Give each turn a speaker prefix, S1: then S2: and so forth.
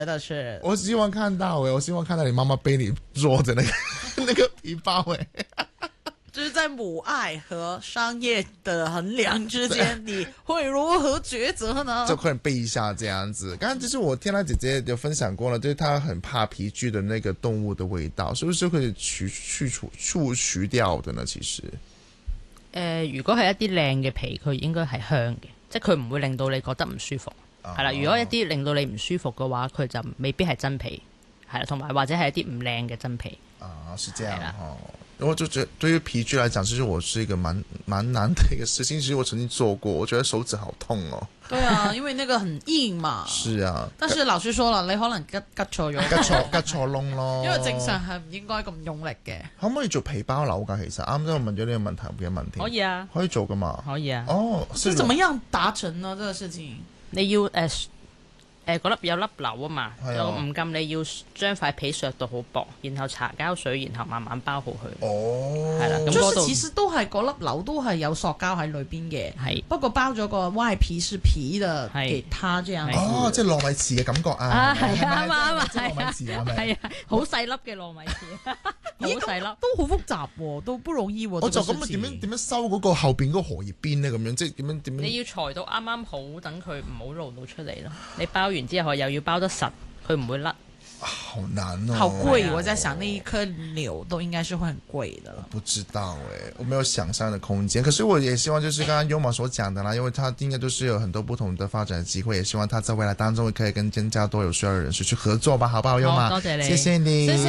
S1: 的是，
S2: 我希望看到我希望看到你妈妈背你做的那个皮包
S1: 就是在母爱和商业的衡量之间，你会如何抉择呢？
S2: 就可能背一下这样子。刚刚就是我天娜姐姐有分享過啦，就是她很怕皮具的那個動物的味道，是不是可以去除掉的呢？其實
S3: 如果係一啲靚嘅皮，佢應該係香嘅，即係佢唔會令到你覺得唔舒服。係啦，如果一啲令到你唔舒服嘅話，佢就未必係真皮。係啦，同埋或者係一啲唔靚嘅真皮。
S2: 是這樣我就覺得對於皮具來講，其實我是一個蠻難的一個事情。其實我曾經做過，我覺得手指好痛哦。
S1: 對啊，因為那個很硬嘛。
S2: 是啊，
S1: 但是老師說了，你可能吉錯咗，
S2: 吉錯窿咯。
S1: 因為正常係唔應該咁用力嘅。
S2: 可唔可以做皮包樓㗎？其實啱啱我問咗呢個問題，我記得問添。
S3: 可以啊，
S2: 可以做㗎嘛？
S3: 可以啊。
S2: 哦，
S1: 是怎麼樣達成呢？這個事情
S3: 你要嗰粒有粒紐啊嘛，
S2: 係啊
S3: 就唔禁你要將塊皮削到好薄，然後搽膠水，然後慢慢包好佢。
S2: 哦，
S3: 係啦，咁
S1: 就是
S3: 嗰度
S1: 其實都係嗰粒紐都係有塑膠喺裏邊嘅，
S3: 係
S1: 不過包咗個外皮是皮的，
S3: 係
S1: 給它這樣子。
S2: 哦，即係糯米糍嘅感覺啊！
S3: 啊係
S2: 係咪
S3: 啊啱啊
S2: 即係糯米糍啊！係咪
S3: 係啊，好細粒嘅糯米糍，好細粒。
S1: 都好複雜喎，都不容易喎。
S2: 我就咁點樣收嗰個後邊嗰個荷葉邊咧？咁樣即係點樣？
S3: 你要裁到啱啱好，等佢唔好露到出嚟咯。你包完之後又要包得實，佢唔會甩。
S2: 好難哦，
S1: 好貴，我在想那一顆紐都應該是會很貴的。
S2: 不知道我沒有想象的空間。可是我也希望就是剛剛優馬所講的啦，因為他應該都是有很多不同的發展的機會，也希望他在未來當中可以跟更加多有需要的人士去合作吧，好不好，優馬？
S3: 多謝你，
S2: 謝謝你。謝謝。